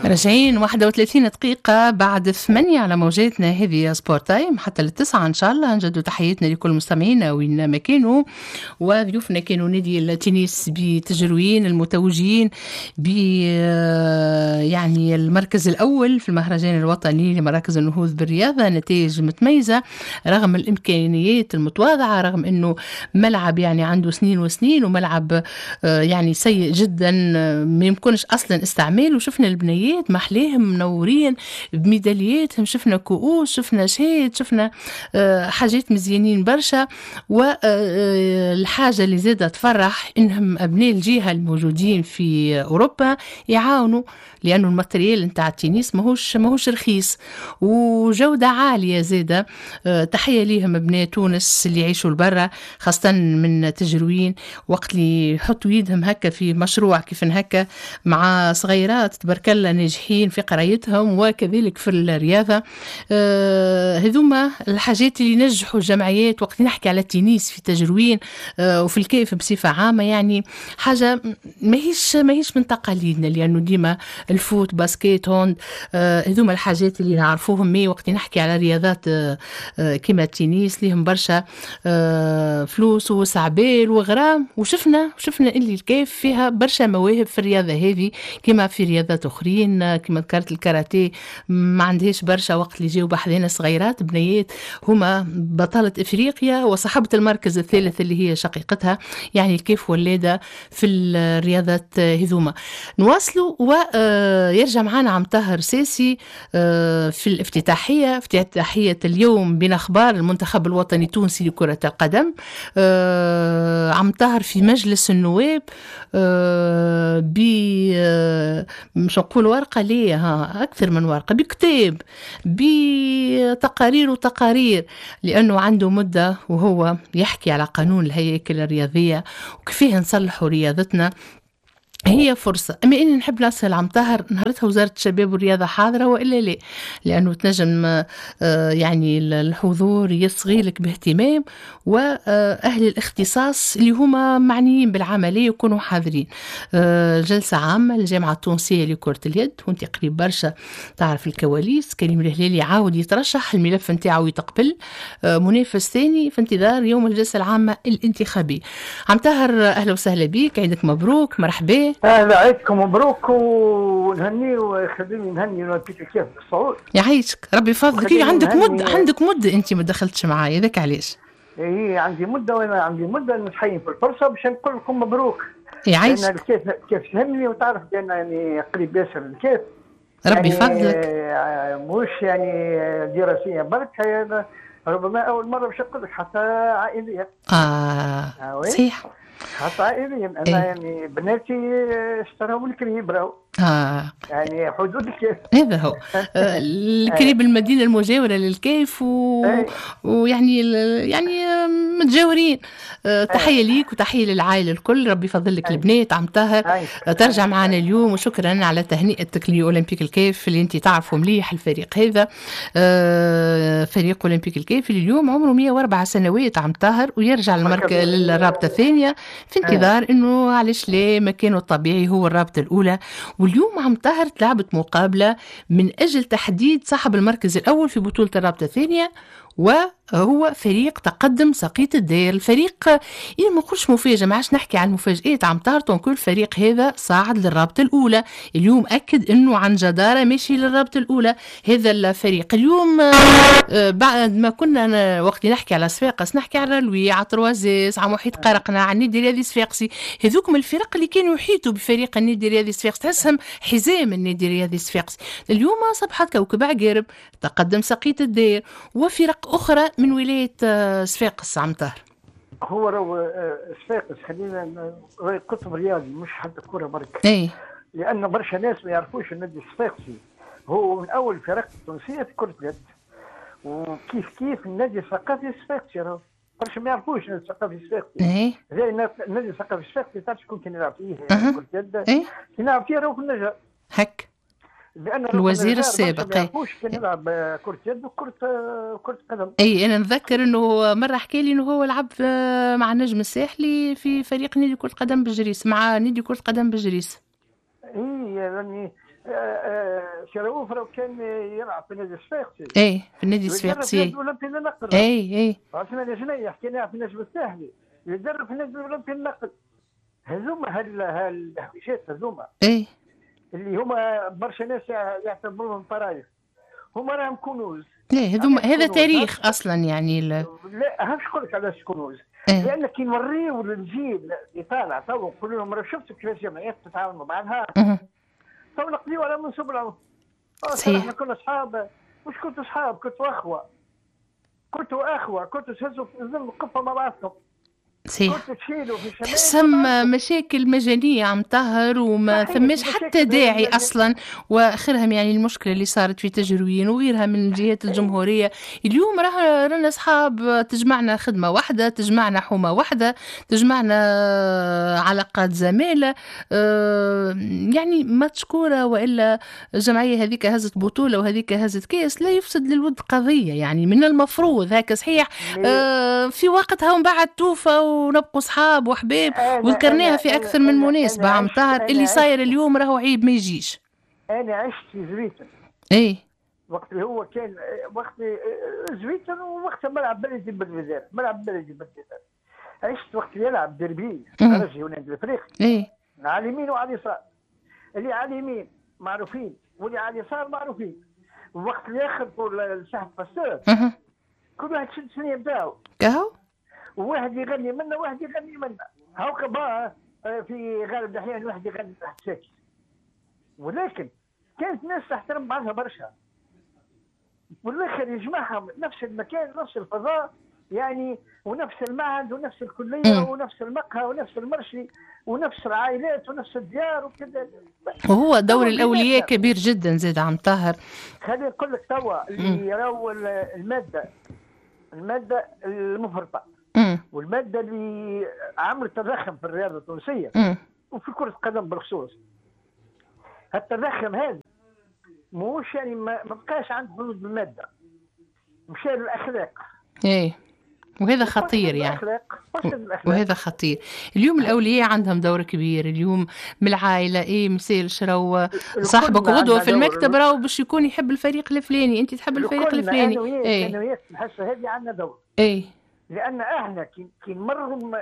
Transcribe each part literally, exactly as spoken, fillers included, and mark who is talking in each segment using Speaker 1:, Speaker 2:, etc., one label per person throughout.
Speaker 1: راجعين واحد وثلاثين دقيقة بعد ثمانية على موجاتنا هذه سبورت تايم حتى للتسعة إن شاء الله. نجدوا تحياتنا لكل مستمعينا وين ما كانوا، وضيوفنا كانوا نادي التنس بتجروين المتوجين ب يعني المركز الأول في المهرجان الوطني لمراكز النهوض بالرياضة. نتائج متميزة رغم الإمكانيات المتواضعة، رغم أنه ملعب يعني عنده سنين وسنين وملعب يعني سيء جدا ما يمكنش أصلا استعماله. شفنا البنيات محليهم منورين بميدالياتهم، شفنا كؤوس، شفنا شهاد، شفنا حاجات مزيانين برشا. والحاجة اللي زادة تفرح إنهم أبناء الجهة الموجودين في أوروبا يعاونوا، لأنه الماتريال نتاع التنس ماهوش ماهوش رخيص وجودة عالية زادة. تحية ليهم أبناء تونس اللي يعيشوا لبرا، خاصة من تجروين، وقت اللي يحطوا يدهم هكا في مشروع كيف هكا مع صغيرات تبارك الله ناجحين في قرايتهم وكذلك في الرياضة. آه هذوما الحاجات اللي نجحوا الجمعيات. وقت نحكي على التنس في تجروين آه وفي الكيف بصفة عامة، يعني حاجة ماهيش ماهيش من تقاليدنا، لأنه ديما الفوت باسكيت هوند آه هذوما الحاجات اللي نعرفوهم. مي وقت نحكي على رياضات آه آه كما التنس ليهم برشا آه فلوس وسعبال وغرام. وشفنا شفنا اللي الكيف فيها برشا مواهب في الرياضة هذه كما في رياضات أخرين. كما ذكرت الكاراتيه ما عندهاش برشا، وقت اللي جاوا بحذنا صغيرات بنيات هما بطلة إفريقيا وصاحبة المركز الثالث اللي هي شقيقتها، يعني كيف ولادة في الرياضات هذوما. نواصلوا ويرجع معنا عم طاهر ساسي في الافتتاحية افتتاحية اليوم بين أخبار المنتخب الوطني التونسي لكرة القدم. عم طاهر في مجلس النواب ب مش نقول ورقة ليه، ها أكثر من ورقة، بكتاب بتقارير وتقارير، لأنه عنده مدة وهو يحكي على قانون الهياكل الرياضية وكيفيه نصلحوا رياضتنا. هي فرصة. أما إني نحب نسأل عم طاهر، نهارتها وزارة الشباب والرياضة حاضرة وإلا لا؟ لأنه تنجم آه يعني الحضور يصغي لك باهتمام، وأهل الاختصاص اللي هما معنيين بالعملية يكونوا حاضرين. آه جلسة عامة للجامعة التونسية لكرة اليد، وانت قريب برشا تعرف الكواليس. كريم الهلالي عاود يترشح، الملف نتاعو يتقبل، آه منافس ثاني في انتظار يوم الجلسة العامة الانتخابية. عم طاهر أهلا وسهلا بك، عيدك مبروك، مرحبا.
Speaker 2: اهلا عيدكم مبروك، ونهني وخليني نهني ونبيك كيف الصعود.
Speaker 1: يعيشك ربي يفضلك. عندك مده عندك مده انت ما دخلتش معايا، ذاك علاش.
Speaker 2: اي عندي مده، وانا عندي مده نتحين في الفرصه باش نقول لكم مبروك.
Speaker 1: يعيشك.
Speaker 2: لان الكيف كيف فهمني وتعرف بان يعني قريب ياسر الكيف.
Speaker 1: ربي يفضلك.
Speaker 2: يعني مش يعني دراسيه برك، هذا ربما اول مره باش نقول لك حتى عائليه.
Speaker 1: اه, آه صحيح.
Speaker 2: حتى عائليا انا إيه؟ يعني بناتي اشتراوا الكريب راهو.
Speaker 1: اه
Speaker 2: يعني حدود الكيف
Speaker 1: هذا هو آه الكريب المدينه المجاوره للكيف و... ويعني يعني متجاورين. آه تحيه ليك وتحيه للعائله الكل، ربي يفضل لك البنات. عم طاهر آه ترجع معنا اليوم، وشكرا على تهنئتك لاولمبيك الكيف اللي انت تعرفوا مليح. الفريق هذا آه فريق اولمبيك الكيف اللي اليوم عمره مئة وأربعة سنوات عم طاهر، ويرجع للمركز للرابطه الثانيه في انتظار انه علاش لا مكانه الطبيعي هو الرابطه الاولى. واليوم عم طاهر تلعبت مقابله من اجل تحديد صاحب المركز الاول في بطوله الرابطه الثانيه، وهو فريق تقدم سقيط الدير. الفريق إيه ما نقولش مفاجأة، ما عادش نحكي عن مفاجآت. عم طاهر كل فريق هذا صاعد للرابطة الأولى. اليوم أكد أنه عن جدارة ماشي للرابطة الأولى هذا الفريق. اليوم بعد ما كنا وقت نحكي على صفاقس نحكي على رلوي، على طروازيس، على محيط قرقنا، على النادي الرياضي صفاقسي، هذوك من الفرق اللي كانوا يحيطوا بفريق النادي الرياضي صفاقس، تحسهم حزام النادي الرياضي صفاقسي. اليوم صبحت كوكب عقارب تقدم سقيط الدير وفرق أخرى من ولاية صفاقس. عم طاهر
Speaker 2: هو رو صفاقس خلينا قطب رياضي مش حتى كرة برك.
Speaker 1: اي
Speaker 2: لأن برشا ناس ما يعرفوش النادي الصفاقسي هو من أول فرق التونسية في كرة اليد، وكيف كيف النادي الثقافي الصفاقسي راهو برشا ما يعرفوش النادي الثقافي الصفاقسي.
Speaker 1: اي
Speaker 2: زي النادي الثقافي الصفاقسي تعرف شكون كان يلعب فيه كرة اليد؟
Speaker 1: اي
Speaker 2: كان يلعب فيه راهو في النجار
Speaker 1: هك
Speaker 2: لأن
Speaker 1: الوزير السابق.
Speaker 2: ما يعرفوش كان يلعب كرة يد وكرة كرة قدم.
Speaker 1: اي انا نتذكر انه مره حكى لي انه هو لعب مع النجم الساحلي في فريق نادي كرة قدم بجريس، مع نادي كرة قدم بجريس.
Speaker 2: اي يعني شراوف راه كان يلعب في نادي الصفاقسي.
Speaker 1: اي في النادي الصفاقسي.
Speaker 2: يدرب في النادي النقل.
Speaker 1: اي اي
Speaker 2: عرفنا جنيه حكينا في النجم الساحلي، يدرب في النادي الاولمبي النقل. هذوما هالهويشات هذوما
Speaker 1: اي
Speaker 2: اللي هما برشا ناس يعتبروهم طرايف، هما راهم كنوز.
Speaker 1: لا هذوما هذا تاريخ اصلا يعني لا
Speaker 2: لا هاش نقول لك علاش كنوز.
Speaker 1: إيه؟
Speaker 2: لان كي نوريو للجيل اللي طالع تو نقول لهم راه شفتوا كيفاش جمعيات تتعاون مع بعضها، تو نقضيو على منصب العمر.
Speaker 1: صحيح.
Speaker 2: احنا كنا اصحاب، مش كنتوا اصحاب، كنتوا اخوه، كنتوا اخوه، كنتوا تهزوا في الظل القفه مع بعضكم.
Speaker 1: صحيح.
Speaker 2: كنتوا تشيلوا في الشمال.
Speaker 1: تحسهم مشاكل مجانية عم طهر وما ثماش حتى داعي أصلا، وآخرهم يعني المشكلة اللي صارت في تجروين وغيرها من الجهات الجمهورية. اليوم راه رانا أصحاب، تجمعنا خدمة واحدة، تجمعنا حومة واحدة، تجمعنا علاقات زمالة، يعني ما تشكورة. وإلا الجمعية هذيك هزت بطولة وهذيك هزت كاس، لا يفسد للود قضية. يعني من المفروض هكا صحيح في وقتها ومن بعد توفى ونبقوا صحاب وحباب، وذكرناها في أكثر من مناسبة عم طاهر. اللي صاير اليوم راهو عيب ما يجيش.
Speaker 2: أنا عشت في زويتن.
Speaker 1: إيه.
Speaker 2: وقت اللي هو كان وقت زويتن، ووقت ملعب بلدي بالبزار، ملعب بلدي بالبزار. عشت وقت اللي يلعب ديربي رجعي ونادي الافريقي.
Speaker 1: إيه.
Speaker 2: على اليمين وعلى اليسار. اللي على اليمين معروفين واللي على اليسار معروفين. وقت اللي يخلطوا الشحن باستور كل واحد شد سنيه بتاعو.
Speaker 1: كهو؟
Speaker 2: وواحد يغني منا وواحد يغني منا. هاكا بقى في غالب الاحيان واحد يغني تحت ساكت. ولكن كانت ناس تحترم بعضها برشا. والاخر يجمعهم نفس المكان، نفس الفضاء يعني، ونفس المعهد ونفس الكليه م. ونفس المقهى ونفس المرشي ونفس العائلات ونفس الديار وكذا.
Speaker 1: وهو دور الاولياء كبير جدا زاد عم طاهر.
Speaker 2: خليني نقول لك توا اللي يراو الماده الماده المفرطه م. والماده اللي عملت تضخم في الرياضه التونسيه م. وفي كره القدم بالخصوص. التضخم هذا موش يعني ما بقاش عند حدود بالماده، مشى للاخلاق.
Speaker 1: ايه وهذا خطير يعني، وهذا خطير. اليوم الأولياء عندهم دور كبير. اليوم من العائلة إيه مثال شراو صاحبك غدوة في المكتب راهو باش يكون يحب الفريق الفلاني، أنت تحب الفريق الفلاني.
Speaker 2: إيه أنا وياك الحصة هذه عندنا دور.
Speaker 1: إيه
Speaker 2: لأن إحنا كي كي نمروا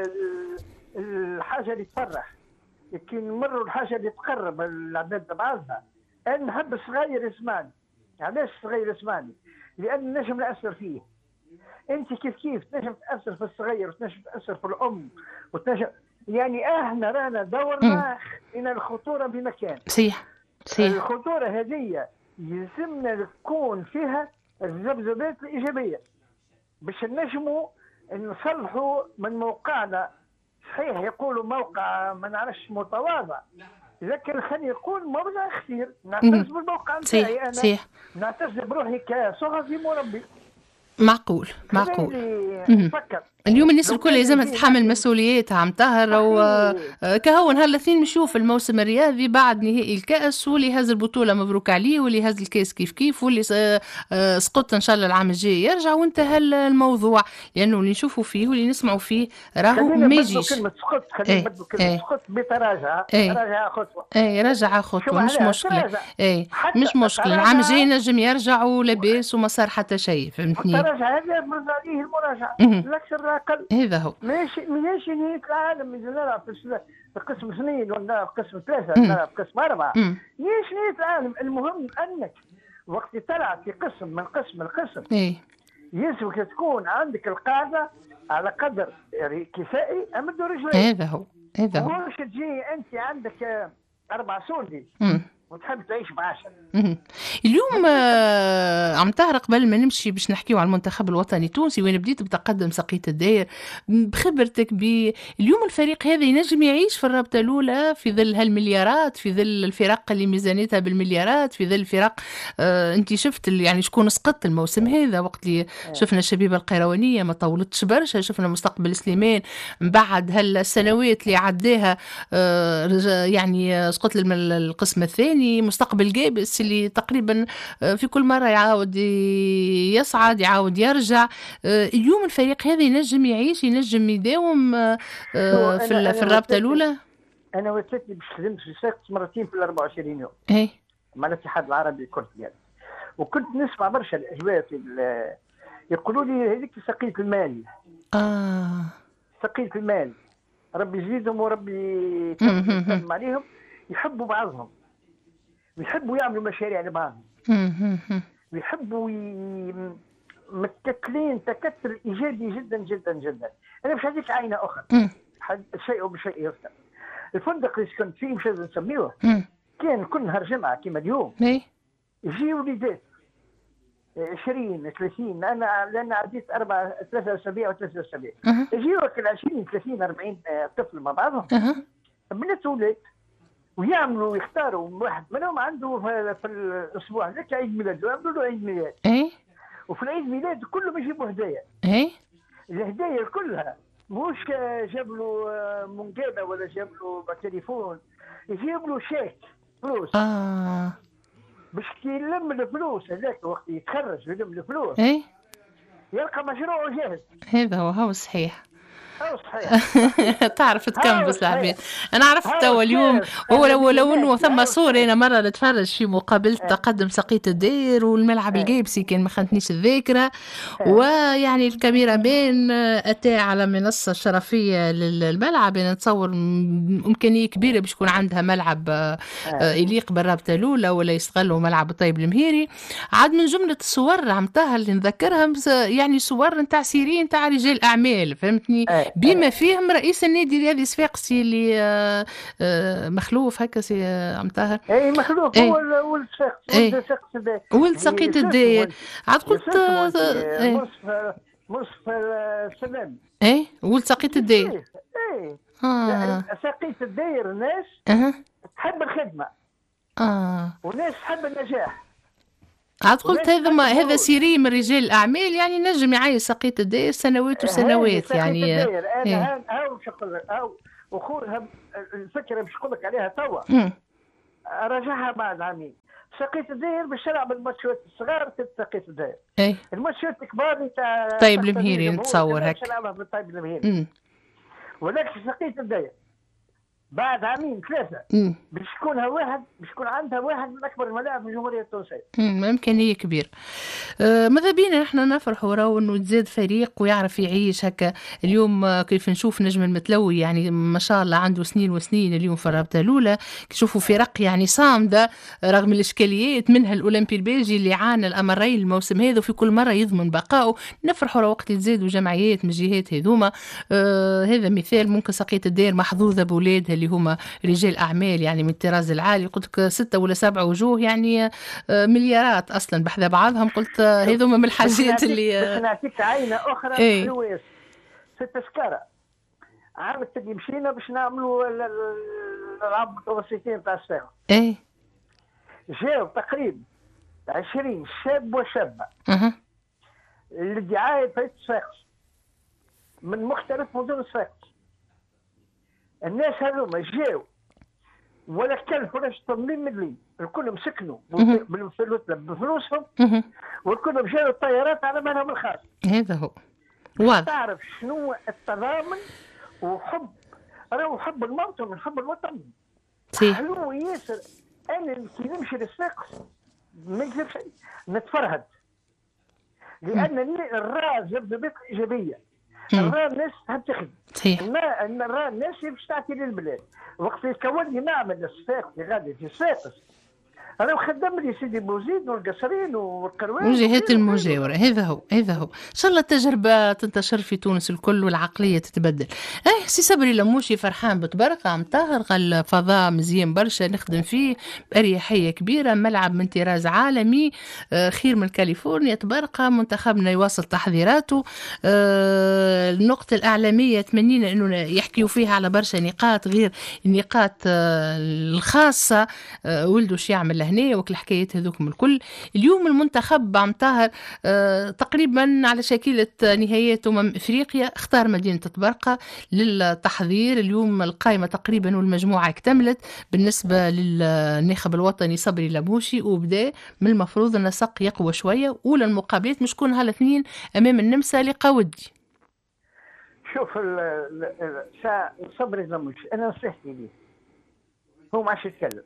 Speaker 2: الحاجة اللي تفرح، كي نمروا الحاجة اللي تقرب العباد بعضها. أنا نحب الصغير يسمعني. علاش الصغير يسمعني؟ لأن نجم نأثر فيه. انت كيف كيف تنجم تاثر في الصغير وتنجم تاثر في الام وتنجم يعني احنا رانا دورنا الى الخطوره بمكان.
Speaker 1: صحيح صحيح.
Speaker 2: الخطوره هذه يلزمنا نكون فيها الذبذبات الايجابيه باش نجموا نصلحوا من موقعنا. صحيح يقولوا موقع ما نعرفش متواضع، لكن خليني نقول موضع خطير. نعتز بالموقع نتاعي انا. صحيح. نعتز بروحي كصحفي مربي.
Speaker 1: معقول معقول. اليوم الناس الكل لازم تتحمل مسؤولياتها عم طاهر. وكهو نهار الاثنين نشوف الموسم الرياضي بعد نهائي الكأس، واللي هز البطولة مبروك عليه، واللي هز الكأس كيف كيف، واللي سقط ان شاء الله العام الجاي يرجع وانتهى الموضوع. لانه اللي نشوفوا فيه واللي نسمعوا فيه راهو ما يجيش.
Speaker 2: كلمة سقط خلينا نبدلوا كلمة سقط بتراجع. راجع خطوة.
Speaker 1: اي راجع خطوة مش مشكلة. اي مش مشكلة العام الجاي نجم يرجع ولاباس وما صار حتى شيء. فهمتني؟
Speaker 2: التراجع هذا مرجع عليه المراجعة لا أكثر أقل.
Speaker 1: هذا هو.
Speaker 2: ماشي ماشي نهاية العالم إذا نلعب في قسم اثنين ولا نلعب في قسم ثلاثة ولا نلعب في قسم أربعة. ماشي نهاية العالم. المهم أنك وقت تلعب في قسم من قسم لقسم
Speaker 1: إيه
Speaker 2: يلزمك تكون عندك القاعدة على قدر كفائي أمد رجليك.
Speaker 1: هذا هو هذا هو.
Speaker 2: مش تجي أنت عندك أربع سولدي وتحب تعيش بعشرة.
Speaker 1: اليوم آه عم طاهر قبل ما نمشي باش نحكيو على المنتخب الوطني التونسي وين بديت بتقدم سقية الداير بخبرتك ب اليوم الفريق هذا ينجم يعيش في الرابطة الأولى في ظل هالمليارات، في ظل الفرق اللي ميزانيتها بالمليارات، في ظل الفرق آه انت شفت يعني شكون سقط الموسم هذا وقت اللي شفنا الشبيبة القيروانية ما طولتش برشا، شفنا مستقبل سليمان بعد هالسنوات اللي عداها آه يعني سقط القسم الثاني. مستقبل جابس اللي تقريبا في كل مرة يعاود يصعد يعاود يرجع. اليوم الفريق هذا ينجم يعيش ينجم يداوم في, في الرابطة الأولى.
Speaker 2: انا وثيتني باش خدمت في ساقس مرتين في ال أربعة وعشرين يوم
Speaker 1: اي
Speaker 2: مع الاتحاد العربي الكرد يعني. وكنت نسمع برشا الاجواء في يقولوا لي هذيك سقية المال.
Speaker 1: اه
Speaker 2: سقية المال ربي يزيدهم وربي يتمم عليهم، يحبوا بعضهم ويحبوا يعملوا مشاريع لبعضهم ويحبوا ي... متكتلين تكتل ايجابي جدا جدا جدا. انا مش هذيك عينه اخرى شيء بشيء يفتح. الفندق اللي كنت فيه مش لازم نسميوه كان كل نهار جمعه كما اليوم يجيوا وليدات عشرين ثلاثين. انا لان عديت اربع ثلاثة اسابيع وثلاثة اسابيع يجيوا كل عشرين ثلاثين أربعين طفل مع بعضهم بنات وولاد ويعملوا ويختاروا واحد منهم عنده في الاسبوع هذاك عيد ميلاد ويعملوا له عيد ميلاد.
Speaker 1: اي
Speaker 2: وفي العيد ميلاد كلهم يجيبوا هدايا.
Speaker 1: اي
Speaker 2: الهدايا كلها مش جاب له منقابه ولا جاب له تليفون، يجيب له شيك فلوس.
Speaker 1: اه
Speaker 2: باش كي يلم الفلوس هذاك وقت يتخرج ويلم الفلوس
Speaker 1: اي
Speaker 2: يلقى مشروعه جاهز.
Speaker 1: هذا هو هو صحيح.
Speaker 2: هو صحيح.
Speaker 1: تعرف تكمبس العباد. انا عرفت توا اليوم هو لو لو انه ثم صور انا مره نتفرج في مقابله تقدم سقية الدير والملعب الجيبسي كان ما خانتنيش الذاكره، ويعني الكاميرا مان اتى على منصه شرفيه للملعب. انا نتصور امكانيه كبيره باش يكون عندها ملعب يليق بالرابطه الاولى ولا يستغلوا ملعب الطيب المهيري. عاد من جمله الصور عمتها اللي نذكرها يعني صور نتاع سيرين نتاع رجال اعمال فهمتني، بما فيهم رئيس النادي الرياضي صفاقسي اللي مخلوف هكا سي عم طاهر.
Speaker 2: اي مخلوف هو ولد صفاقس ولد صفاقس
Speaker 1: ولد سقية الدير. عاد قلت
Speaker 2: مصطفى مصطفى السلام.
Speaker 1: اي ولد سقية الدير.
Speaker 2: اي
Speaker 1: اه
Speaker 2: سقية الدير الناس
Speaker 1: اها
Speaker 2: تحب الخدمه
Speaker 1: اه
Speaker 2: وناس تحب النجاح.
Speaker 1: عاد قلت هذا ما هذا سيري من رجال الاعمال يعني نجم يعيش سقية الدير سنوات وسنوات يعني.
Speaker 2: انا هاو باش نقول لك هاو وخوها الفكره باش نقول لك عليها توا راجعها بعد عامين. سقية الدير باش تلعب الماتشات الصغار في سقية الدير.
Speaker 1: اي
Speaker 2: الماتشات الكبار تاع
Speaker 1: طيب المهيري نتصور هكا.
Speaker 2: باش تلعبها في الطيب المهيري. ولكن سقية الدير بعد عامين ثلاثة باش يكونها واحد باش يكون عندها واحد من أكبر الملاعب في الجمهورية التونسية.
Speaker 1: إمكانية كبيرة. آه ماذا بينا نحن نفرحوا راهو إنه تزاد فريق ويعرف يعيش هكا. اليوم آه كيف نشوف نجم المتلوي يعني ما شاء الله عنده سنين وسنين اليوم في الرابطة الأولى. كنشوفوا فرق يعني صامدة رغم الإشكاليات منها الأولمبي البلجي اللي عانى الأمرين الموسم هذا وفي كل مرة يضمن بقائه. نفرحوا راهو وقت يتزادوا جمعيات من جهات هذوما. آه هذا مثال ممكن سقية الدير محظوظة بولادها اللي هما رجال أعمال يعني من الطراز العالي. قلت لك ستة ولا سبعة وجوه يعني مليارات أصلا بحذا بعضهم. قلت هذوما من الحاجات اللي
Speaker 2: بس نعطيك عينة أخرى
Speaker 1: ايه؟
Speaker 2: حلوة في التذكرة عام اللي مشينا باش نعملوا الألعاب المتوسطين تاع الصغار.
Speaker 1: ايه
Speaker 2: جاو تقريبا عشرين شاب وشابة
Speaker 1: اها
Speaker 2: للدعاية في صفاقس من مختلف مدن صفاقس. الناس هذوما جاو ولا كلفوا ولا ثمانين مليون الكل مسكنوا بفلوسهم والكل جاوا الطيارات على مالهم الخاص.
Speaker 1: هذا هو واضح.
Speaker 2: تعرف شنو التضامن وحب راهو حب الموطن وحب الوطن حلو ياسر. انا كي نمشي للساقس ما نكذبش نتفرهد لان الراس يبدا بطريقه ايجابيه. الرا الناس تحب تخدم.
Speaker 1: صحيح.
Speaker 2: الرا الناس باش تعطي للبلاد. وقت يكون لي معمل الصفاقس اللي غادي في الصفاقس انا خدم لي سيدي بوزيد والقصرين والقروان
Speaker 1: وجهات المجاوره. هذا هو هذا هو. ان شاء الله التجربه تنتشر في تونس الكل والعقليه تتبدل. اه سي صبري لموشي فرحان بتبرقه عم طاهر قال فضاء مزيان برشا نخدم فيه بأريحيه كبيره ملعب من طراز عالمي آه خير من كاليفورنيا تبرقه منتخبنا يواصل تحضيراته. آه النقطه الاعلاميه تمنينا انه يحكيوا فيها على برشا نقاط غير النقاط آه الخاصه. آه ولدوا شو يعمل هنا وكل الحكايات هذوكم الكل. اليوم المنتخب عم طاهر آه تقريبا على شكلة نهايات أمم إفريقيا اختار مدينة تبرقة للتحضير. اليوم القائمة تقريبا والمجموعة اكتملت بالنسبة للناخب الوطني صبري لموشي وبدأ من المفروض أن السق يقوى شوية. أولى المقابلات مش كون هالاثنين أمام النمسا لقاودي.
Speaker 2: شوف صبري لموشي أنا نصيحتي ليه هو ما عادش يتكلم.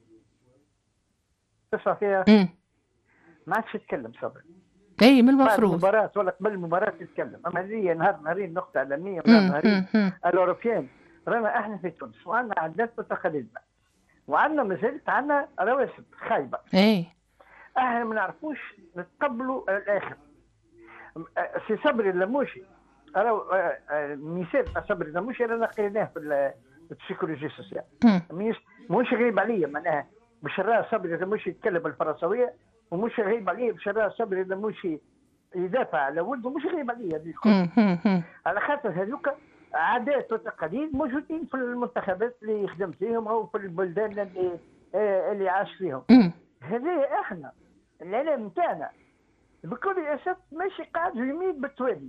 Speaker 2: تسمع فيها؟
Speaker 1: امم
Speaker 2: ما عادش يتكلم صبري.
Speaker 1: اي من
Speaker 2: بعد
Speaker 1: المفروض.
Speaker 2: المباراة ولا قبل المباراة يتكلم، اما هذه نهار نهارين نقطة علمية ولا
Speaker 1: امم
Speaker 2: نهارين.
Speaker 1: امم
Speaker 2: الاوروبيين رانا احنا في تونس وعندنا عادات وتقاليدنا وعندنا مازالت عندنا رواسب خايبة.
Speaker 1: اي
Speaker 2: احنا ما نعرفوش نتقبلوا الاخر. سي صبري اللموشي راهو مثال تاع صبري اللموشي رانا قريناه في البسيكولوجي السوسيال. مش مش غريب عليا معناها باش راه صبري اللموشي يتكلم الفرنسويه ومش غريب عليه باش راه صبري اللموشي يدافع على ولده، مش غريب عليا هذه الكل. على خاطر هذوك عادات وتقاليد موجودين في المنتخبات اللي خدمت فيهم او في البلدان اللي اللي عاش فيهم. هذه احنا العلم نتاعنا بكل اسف ماشي قاعد يميل بالتوالي.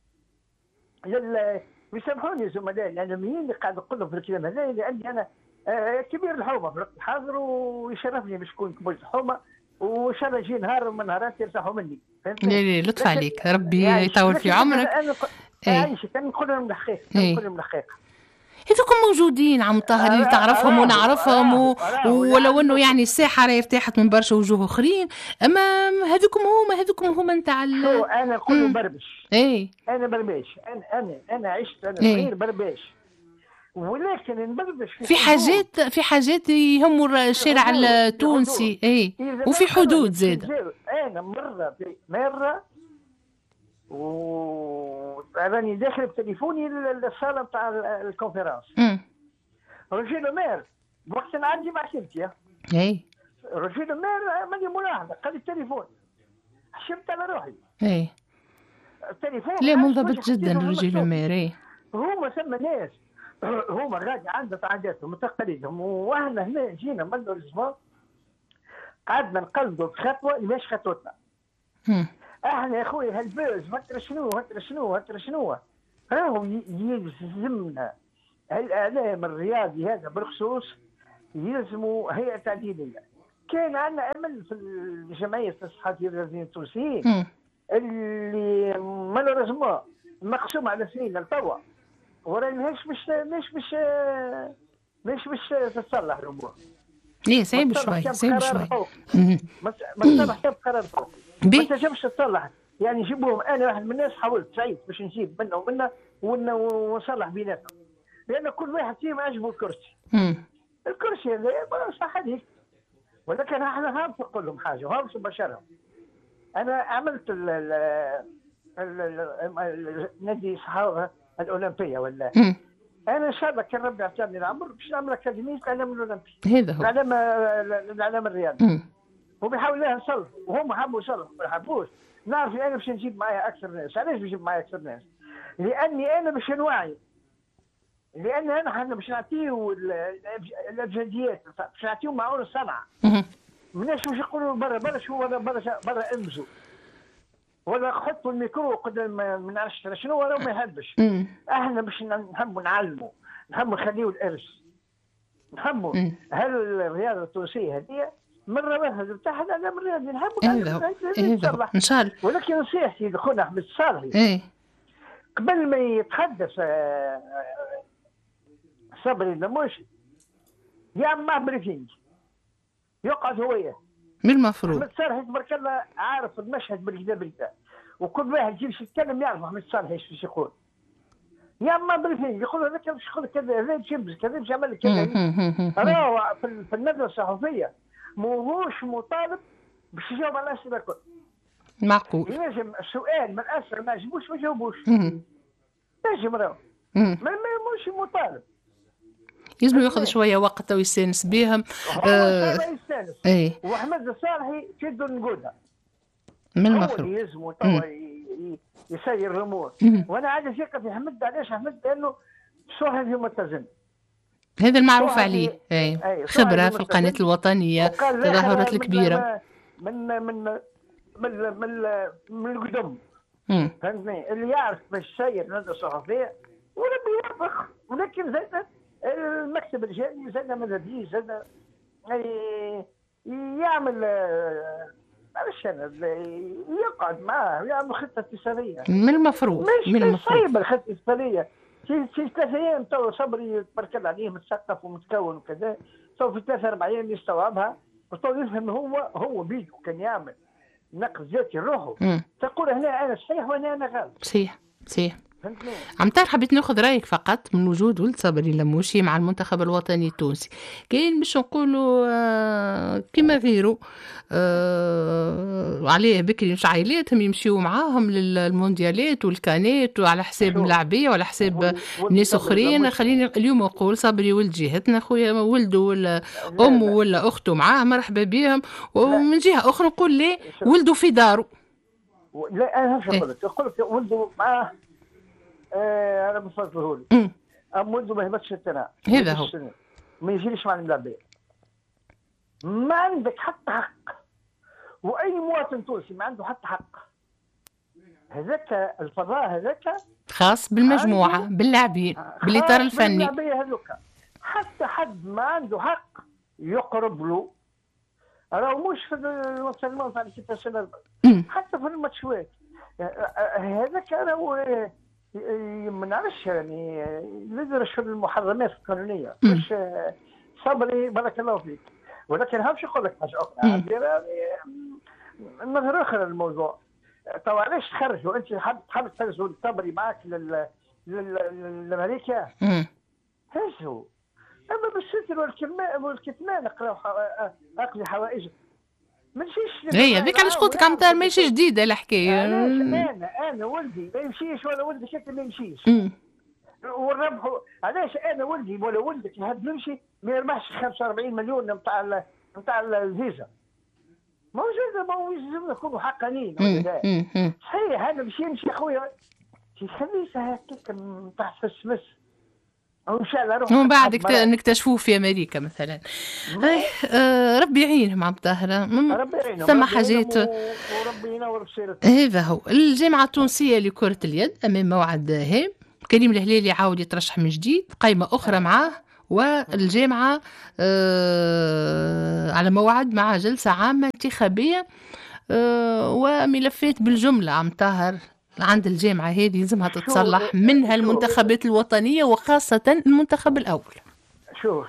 Speaker 2: ويسامحوني زملاء الاعلاميين اللي قاعد نقول لهم في الكلام هذا، لاني انا كبير الحومه في الوقت الحاضر ويشرفني باش نكون كبير الحومه، وان شاء الله يجي نهار من نهارات يرتاحوا مني.
Speaker 1: فهمتني؟ لطف عليك، ربي يطول في عمرك.
Speaker 2: عايشك كان نقول لهم الحقيقه، كان نقول لهم الحقيقه.
Speaker 1: هذوكم موجودين عم طاهر اللي تعرفهم ونعرفهم و... ولو انه يعني الساحه راهي ارتاحت من برشا وجوه اخرين، اما هذوكم هما هذوكم هما نتاع ال...
Speaker 2: شو انا نقول بربش.
Speaker 1: اي
Speaker 2: انا برباش، انا انا انا عشت انا صغير برباش، ولكن نبربش في,
Speaker 1: في حاجات في حاجات يهموا الشارع التونسي. اي وفي حدود زاد.
Speaker 2: انا مره مره وراني داخل بتليفوني للصاله نتاع الكونفرنس. رجل مير وقت نعدي مع سلتي.
Speaker 1: اي
Speaker 2: رجل مير ماني ملاحظه قال لي التليفون، حشمت على روحي.
Speaker 1: اي
Speaker 2: التليفون
Speaker 1: لا منضبط جدا رجل مير. اي
Speaker 2: هما ثم ناس هما غادي عندهم عاداتهم وتقاليدهم، واحنا هنا جينا من الاسبوع قعدنا نقلدوا بخطوه مش خطوتنا. احنا يا خويا هالبوز هتر شنو هتر شنو هتر شنو راهو يلزمنا الاعلام الرياضي هذا بالخصوص، يلزموا هيئه تعديليه. كان عندنا امل في الجمعيه الصحفيين الرياضيين التونسيين اللي مالوريزمون مقسوم على سنين لتوا، ورانيش مش مش مش مش مش تتصلح الامور.
Speaker 1: ليه صعيب شوي صعيب شوي.
Speaker 2: ما تصلح كيف قرار فوق ما تنجمش تتصلح. يعني جيبوهم، انا واحد من الناس حاولت سعيد باش نجيب منه ومنه ونصلح بيناتهم، لان كل واحد فيهم عجبه الكرسي. الكرسي هذا صح هذيك، ولكن احنا هابط نقول لهم حاجه وهابط بشرهم. انا عملت ال ال نادي الصحافه الاولمبيه ولا انا ان شاء الله كان ربي اعطاني العمر باش نعمل اكاديميه الاعلام الاولمبي.
Speaker 1: هذا هو
Speaker 2: الاعلام الاعلام الرياضي. وبيحاول لها نصلح وهم حبوا يصلحوا ما حبوش. نعرف انا باش نجيب معايا اكثر ناس. علاش بجيب معايا اكثر ناس؟ لاني انا باش نوعي، لان انا حنا باش نعطيو الابجديات باش نعطيو معون الصنعه. مناش باش يقولوا برا برا شو ولا برا برا امزوا ولا حطوا الميكرو قدام ما نعرفش شنو ولا ما يهبش. احنا باش نحبوا نعلموا، نحبوا نخليوا الارث، نحبوا هل الرياضه التونسيه هذه من روافد بتاعها الاعلام الرياضي نحبوا
Speaker 1: ان شاء الله.
Speaker 2: ولكن نصيحتي لخونا احمد الصالحي
Speaker 1: ايه
Speaker 2: قبل ما يتحدث صبري اللموشي يعمل معه بريفينج، يقعد هو وياه.
Speaker 1: من المفروض
Speaker 2: احمد الصالحي تبارك الله عارف المشهد بالكدا بالكدا، وكل واحد يجي يتكلم يعرف احمد الصالحي ايش يقول. يا اما بريفينج يقول هذاك باش يقول كذا، هذا باش يلبس كذا باش يعمل كذا. راهو في الندوه الصحفيه ماهوش مطالب باش يجاوب على الاسئله الكل.
Speaker 1: معقول.
Speaker 2: ينجم السؤال من الاسئله ما عجبوش ما يجاوبوش. نجم راهو ما ماهوش مطالب.
Speaker 1: يلزم ياخذ شويه وقت ويستانس بهم.
Speaker 2: آه يستانس.
Speaker 1: ايه
Speaker 2: واحمد الصالحي كيدو نقولها
Speaker 1: من المفروض
Speaker 2: هو يلزموا توا يسير الامور. وانا عندي ثقه في حمد. علاش حمد؟ لانه صاحب متزن،
Speaker 1: هذا المعروف عليه. اي خبره في القناه الوطنيه، التظاهرات الكبيره
Speaker 2: من من من من من القدم. فهمتني؟ اللي يعرف باش يسير هذا الصحفيه وربي يوفق. ولكن زاد المكتب الرجالي زاد ماذا بيه زاد يعمل معلش انا يقعد معاه ويعمل خطه اتصاليه.
Speaker 1: من المفروض
Speaker 2: من المفروض صعيبه الخطه الاتصاليه. في في ثلاث ايام تو صبري تبارك الله عليه متثقف ومتكون وكذا، تو في ثلاثة أربع أيام يستوعبها، وتو يفهم هو هو بيده كان يعمل نقد ذاتي لروحه، تقول هنا أنا صحيح وهنا أنا غلط.
Speaker 1: صحيح صحيح.
Speaker 2: فهمتني؟
Speaker 1: عمتار حبيت ناخذ رايك فقط من وجود ولد صبري لموشي مع المنتخب الوطني التونسي. كاين باش نقولوا آه كما غيره آه عليه بكري مش عائلاتهم يمشيوا معاهم للمونديالات والكانات وعلى حساب ملاعبيه وعلى حساب ناس اخرين. خليني اليوم نقول صبري ولد جهتنا خويا، ولده ولا امه ولا اخته معاه مرحبا بهم، ومن جهه اخرى نقول ليه ولده في داره.
Speaker 2: لا انا مش نقول لك نقول لك ولده معاه آه انا بفضله لي ام ولده ما يهبطش التناع
Speaker 1: هذا هو
Speaker 2: ما يجيش مع الملاعبيه، ما عندك حتى حق، واي مواطن تونسي ما عنده حتى حق. هذاك الفضاء هذاك
Speaker 1: خاص بالمجموعه باللاعبين بالاطار الفني،
Speaker 2: باللاعبيه هذوك حتى حد ما عنده حق يقرب له. راهو مش في الماتشات تاع كيفاش حتى في الماتشات هذاك راهو ما نعرفش يعني ندرس المحرمات القانونيه مش صبري بارك الله فيك. ولكن همش نقول لك حاجه اخرى نظره اخرى للموضوع. تو علاش تخرجوا انت حاب حاب تخرجوا صبري معاك لل لامريكا هزوا، اما بالستر والكتمان والكتمان اقرا اقضي حوائج ما نمشيش.
Speaker 1: هي هذيك علاش قلت لك عمتار ماشي جديده الحكايه.
Speaker 2: انا انا ولدي ما يمشيش ولا ولدك انت ما يمشيش والربح. علاش انا ولدي ولا ولدك يحب يمشي ما يربحش خمسة وأربعين مليون نتاع نتاع الفيزا؟ ما هو جد ما هو لازم نكونوا حقانيين. صحيح انا باش يمشي خويا خليه هكاك نتاع فسفس او ان شاء الله روح
Speaker 1: ومن بعد نكتشفوه في امريكا مثلا. آه ربي يعينهم عم طاهره.
Speaker 2: ربي يعينهم
Speaker 1: ثم حاجات
Speaker 2: وربي ينور بصيرتهم.
Speaker 1: هذا هو. الجامعه التونسيه لكره اليد امام موعد هام، كريم الهلالي عاود يترشح من جديد، قائمه اخرى معاه، والجامعه آه على موعد مع جلسه عامه انتخابيه آه وملفات بالجمله عم طاهر عند الجامعة هذه لازمها تتصلح، منها المنتخبات الوطنية وخاصة المنتخب الأول.
Speaker 2: شوف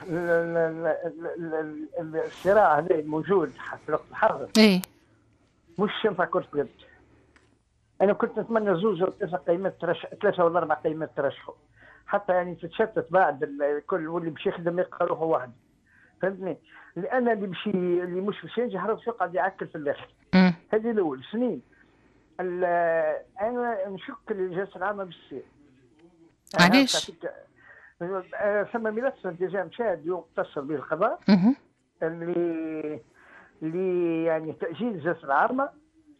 Speaker 2: الصراع هذا الموجود في الوقت الحاضر
Speaker 1: ايه
Speaker 2: مش ينفع كرة قدم. أنا كنت نتمنى زوج أو ثلاثة قيمات ترشح، ثلاثة ولا أربع قيمات ترشحوا حتى يعني تتشتت بعد الكل، واللي باش يخدم يلقى روحه واحد. فهمتني؟ لأن اللي باش اللي مش باش ينجح راه باش يقعد يعكل في الآخر. هذه الأول سنين. انا نشك الجلسه العامه بالسير.
Speaker 1: علاش؟
Speaker 2: ثم ملف ديجا مشى اليوم اتصل به القضاء اللي اللي يعني تاجيل الجلسه العامه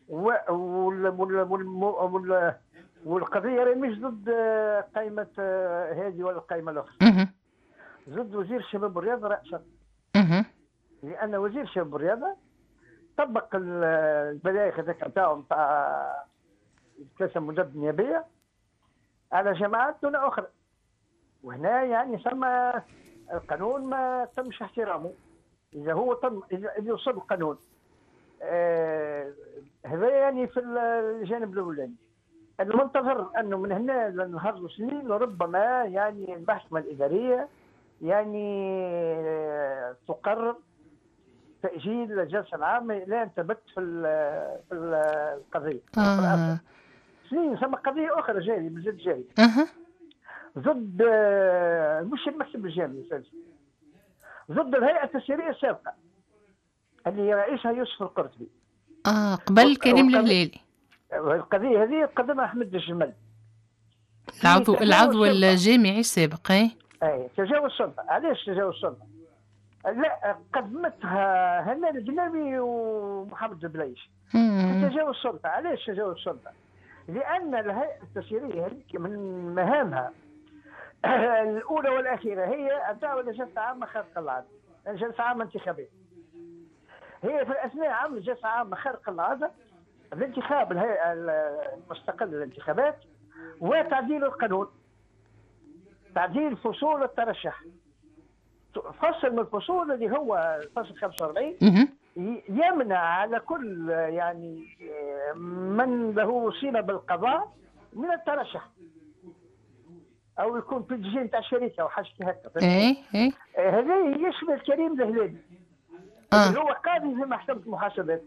Speaker 2: والقضيه مش ضد قائمه هذه ولا القائمه الاخرى، ضد وزير الشباب والرياضه راسا. لان وزير الشباب والرياضه طبق البلاغ هذاك نتاعو نتاع ثلاثة مدد نيابية على جماعات دون أخرى، وهنا يعني ثم القانون ما تمش احترامه. إذا هو تم إذا وصل القانون آه هذا يعني في الجانب الأولاني. المنتظر أنه من هنا لنهار سنين وربما يعني المحكمة الإدارية يعني آه تقرر تأجيل الجلسة العامة إلى أن تبت في في القضية.
Speaker 1: آه.
Speaker 2: سنين ثم قضية أخرى جارية من جد جارية
Speaker 1: أه.
Speaker 2: ضد مش المكتب الجامعي ضد الهيئة التسييرية السابقة اللي رئيسها يوسف القرطبي.
Speaker 1: آه قبل كريم الهلالي.
Speaker 2: القضية هذه قدمها أحمد الجمل
Speaker 1: العضو العضو الجامعي السابق. أي
Speaker 2: أي تجاوز السلطة. علاش تجاوز السلطة؟ لا قدمتها هنا الجنابي ومحمد البلايش تجاوز السلطة. علاش تجاوز السلطة؟ لأن الهيئة التسييرية هذيك من مهامها الأولى والأخيرة هي الدعوة لجلسة عامة خارق العادة، جلسة عامة انتخابية. هي في الأثناء عملت جلسة عامة خارق العادة الانتخاب الهيئة المستقلة للانتخابات وتعديل القانون، تعديل فصول الترشح. فصل من الفصول اللي هو فصل خمسة وأربعين يمنع على كل يعني من له صلة بالقضاء من الترشح. او يكون في الجي نتاع الشركه او حاجه هكا.
Speaker 1: ايه ايه
Speaker 2: هذا يشمل كريم الهلالي
Speaker 1: اه
Speaker 2: اللي هو قاضي في محكمه المحاسبات.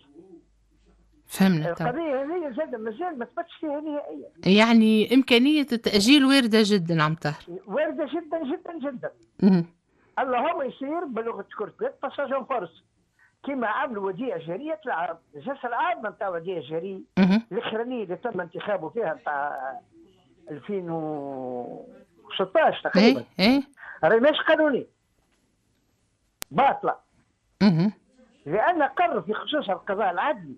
Speaker 1: فهمنا. طبعا
Speaker 2: القضيه هذه زاد مازال ما ثبتش فيها نهائيا.
Speaker 1: يعني امكانيه التاجيل وارده جدا عم طاهر.
Speaker 2: وارده جدا جدا جدا.
Speaker 1: مم.
Speaker 2: اللهم يصير بلغه كره اليد باساج اون فورس كما عملوا وديعه جاريه العام. الجلسه العامه نتاع وديعه جاريه الاخرانيه اللي تم انتخابه فيها نتاع ألفين وستطاش تقريبا
Speaker 1: ايه ايه
Speaker 2: راهي مش قانوني باطله.
Speaker 1: مم.
Speaker 2: لان قرر في خصوص القضاء العدلي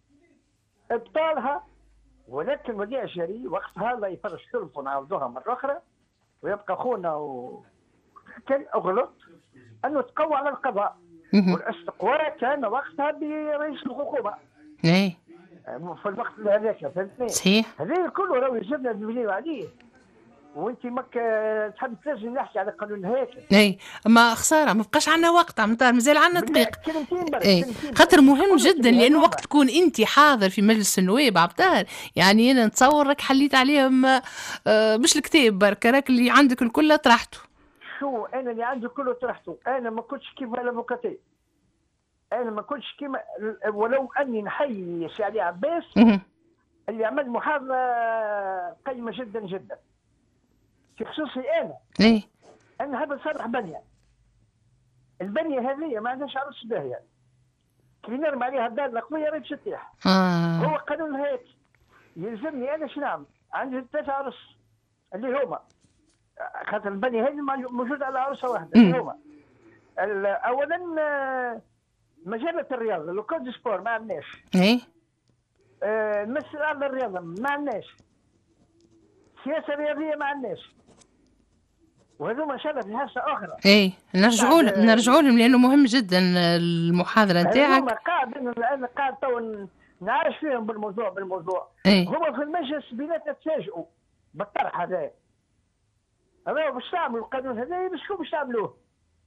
Speaker 2: ابطالها، ولكن وديعه الجاريه وقتها لا يفرش تلفون ونعاودوها مره اخرى ويبقى خونا و... كان اغلط انه تقوى على القضاء. والاستقواء كان وقتها برئيس الحكومه.
Speaker 1: ايه
Speaker 2: في الوقت هذاك فهمتني؟
Speaker 1: صحيح.
Speaker 2: هذا كله راهو يلزمنا نبنيو عليه. وانت ماك تحب لازم نحكي على قانون هيك.
Speaker 1: اي ما خساره ما بقاش عندنا وقت عم طاهر مازال عندنا دقيقه.
Speaker 2: كلمتين برك.
Speaker 1: اي خاطر مهم جدا لانه وقت تكون انت حاضر في مجلس النواب عم طاهر يعني انا نتصور راك حليت عليهم آه مش الكتاب برك راك اللي عندك الكل طرحته.
Speaker 2: شو انا اللي عندي كله طرحته. انا ما كنتش كيما الافوكاتي. انا ما كنتش كيما ولو اني نحيي سي علي عباس اللي عمل محاضره قيمه جدا جدا في خصوصي انا.
Speaker 1: ايه
Speaker 2: انا هذا صرح بنيه. البنيه هذه ما عندهاش عرس باهيه. كي نرمي عليها الدار القويه راهي تشتيح.
Speaker 1: آه.
Speaker 2: هو قانون هيك يلزمني انا شنو نعمل؟ عندي ثلاثه عرس اللي هما خاطر البنيه هذه موجوده على عروسه واحده اللي هما اولا مجله الرياضه لو كود سبور ما عندناش.
Speaker 1: ايه
Speaker 2: المسألة على الرياضه ما عندناش. سياسه رياضيه ما عندناش. وهذوما ان شاء الله في حصه اخرى.
Speaker 1: ايه نرجعوا نرجعوا لهم لانه مهم جدا المحاضره نتاعك.
Speaker 2: هما قاعد انا قاعد تو نعرف فيهم بالموضوع بالموضوع.
Speaker 1: ايه
Speaker 2: هما في المجلس بيناتنا تفاجئوا بالطرح هذا. هذا باش تعملوا القانون هذا باش شكون باش تعملوه؟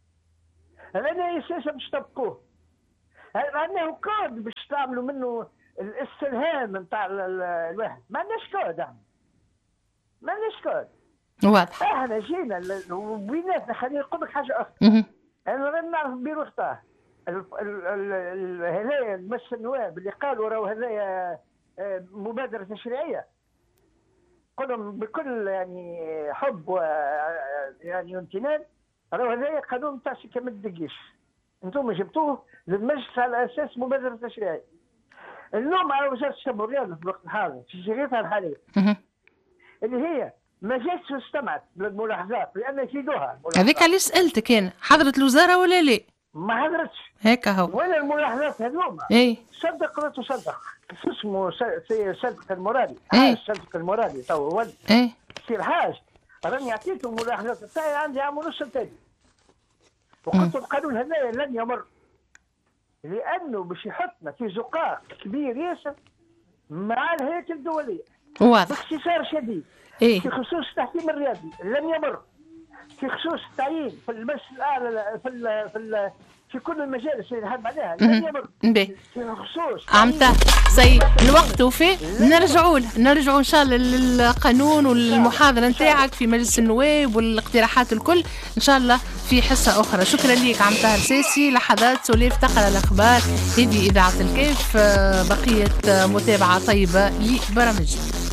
Speaker 2: هذا سياسه باش تطبقوه. عندنا كود باش تعملوا منه الاستلهام نتاع الواحد. ما عندناش كود احنا. ما عندناش كود.
Speaker 1: واضح.
Speaker 2: احنا جينا وبيناتنا خليني نقول لك حاجه اخرى. انا راني نعرف بيرو اختاه. هذايا مجلس النواب اللي قالوا راهو هذايا مبادره تشريعيه. قلهم بكل يعني حب و يعني امتنان راهو هذايا قانون تاع شركه ما تدقيش. انتم جبتوه للمجلس على اساس مبادره تشريعيه. اليوم على وزاره الشباب والرياضه في الوقت الحاضر في شريطها الحاليه اللي هي ما جاتش واستمعت للملاحظات لان يفيدوها.
Speaker 1: هذيك علاش سالتك انا حضرت الوزاره ولا لا؟
Speaker 2: ما حضرتش
Speaker 1: هيك هو.
Speaker 2: ولا الملاحظات هذوما.
Speaker 1: ايه
Speaker 2: صدق ولا تصدق. شو اسمه سي صدق المرادي.
Speaker 1: ايه
Speaker 2: صدق المرادي تو ولد.
Speaker 1: ايه
Speaker 2: سي الحاج راني عطيته الملاحظات تاعي عندي عام ونص التالي. وقلت القانون هذا لن يمر لانه باش يحطنا في زقاق كبير ياسر مع الهيئه الدوليه.
Speaker 1: واضح.
Speaker 2: باختصار شديد.
Speaker 1: إيه؟
Speaker 2: في خصوص التحكيم الرياضي لن يمر. في خصوص التعيين في المجلس الاعلى في ال في ال في كل المجالس اللي نحب عليها لن يمر.
Speaker 1: في خصوص عمتا سي الوقت وفي نرجعوا نرجعوا ان شاء الله للقانون والمحاضره نتاعك في مجلس النواب والاقتراحات الكل ان شاء الله في حصه اخرى. شكرا لك عم طاهر ساسي. لحظات سوليف تقرا الاخبار. هذه اذاعه الكيف. بقيه متابعه طيبه لبرامجنا.